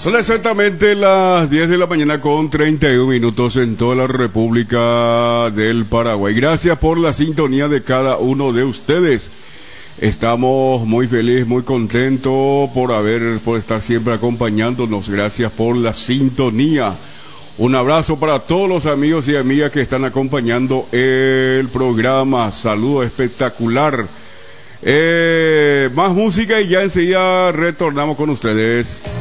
Son exactamente las 10 de la mañana con 31 minutos en toda la República del Paraguay. Gracias por la sintonía de cada uno de ustedes. Estamos muy felices, muy contentos por estar siempre acompañándonos. Gracias por la sintonía. Un abrazo para todos los amigos y amigas que están acompañando el programa. Saludo espectacular. Más música y ya enseguida retornamos con ustedes.